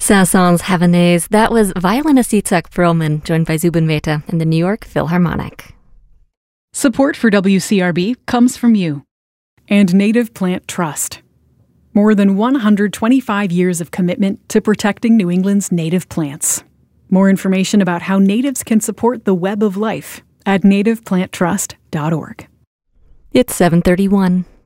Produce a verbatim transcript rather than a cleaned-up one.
Saint-Saëns Havanaise. That was violinist Itzhak Perlman, joined by Zubin Mehta in the New York Philharmonic. Support for W C R B comes from you and Native Plant Trust. More than one hundred twenty-five years of commitment to protecting New England's native plants. More information about how natives can support the web of life at native plant trust dot org. It's seven thirty-one.